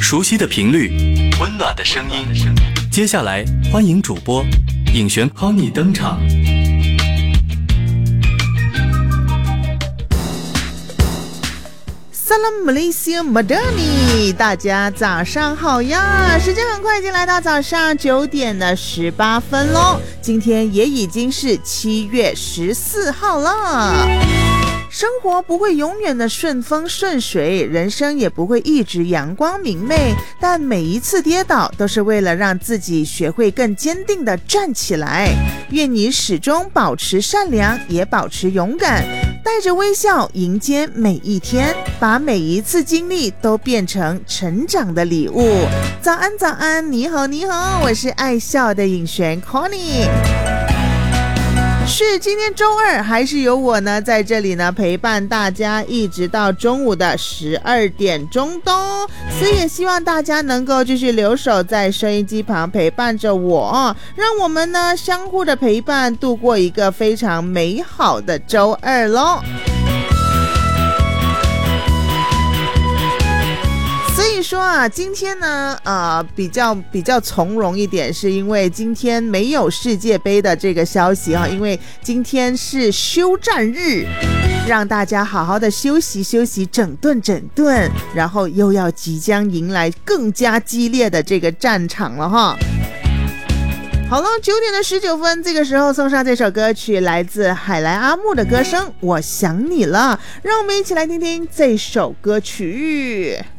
熟悉的频率，温暖的声音。接下来欢迎主播影璇 Connie 登场。 Salam Malaysia Madani， 大家早上好呀！时间很快已经来到早上9点的18分咯，今天也已经是7月14号了。生活不会永远的顺风顺水，人生也不会一直阳光明媚，但每一次跌倒都是为了让自己学会更坚定的站起来。愿你始终保持善良，也保持勇敢，带着微笑迎接每一天，把每一次经历都变成成长的礼物。早安早安，你好你好，我是爱笑的颖璇 Connie。是今天周二，还是由我呢在这里呢陪伴大家一直到中午的12点钟的，所以也希望大家能够继续留守在收音机旁陪伴着我，让我们呢相互的陪伴，度过一个非常美好的周二咯。所以说啊，今天呢，比较从容一点，是因为今天没有世界杯的这个消息啊，因为今天是休战日，让大家好好的休息休息，整顿，然后又要即将迎来更加激烈的这个战场了哈。好了，9点的19分，这个时候送上这首歌曲，来自海莱阿木的歌声《我想你了》，让我们一起来听听这首歌曲。